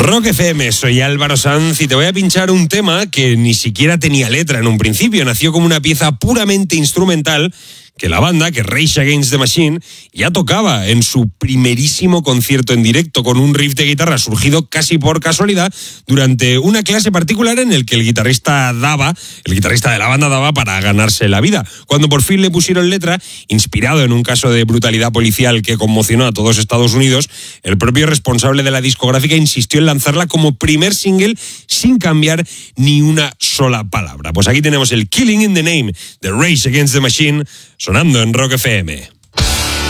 Rock FM, soy Álvaro Sanz y te voy a pinchar un tema que ni siquiera tenía letra en un principio. Nació como una pieza puramente instrumental que la banda, que Rage Against the Machine, ya tocaba en su primerísimo concierto en directo con un riff de guitarra surgido casi por casualidad durante una clase particular en el que el guitarrista de la banda daba para ganarse la vida. Cuando por fin le pusieron letra, inspirado en un caso de brutalidad policial que conmocionó a todos Estados Unidos, el propio responsable de la discográfica insistió en lanzarla como primer single sin cambiar ni una sola palabra. Pues aquí tenemos el Killing in the Name de Rage Against the Machine, sonando en Rock FM.